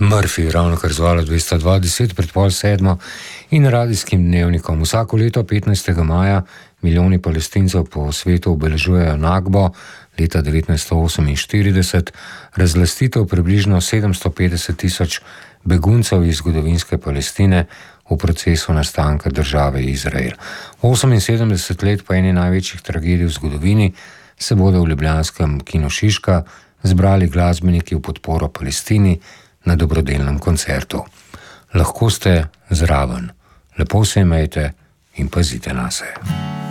Murphy, ravno kar zvala 220 pred pol sedmo in radijskim dnevnikom. Vsako leto 15. maja milijoni Palestincev po svetu obeležujejo Nakbo leta 1948, razlastitev približno 750 000 beguncev iz zgodovinske Palestine v procesu nastanka države Izrael. 78 let po eni največjih tragedij v zgodovini se bodo v ljubljanskem Kinu Šiška zbrali glasbeniki v podporo Palestini na dobrodelnem koncertu. Lahko ste zraven, lepo se imejte in pazite nase.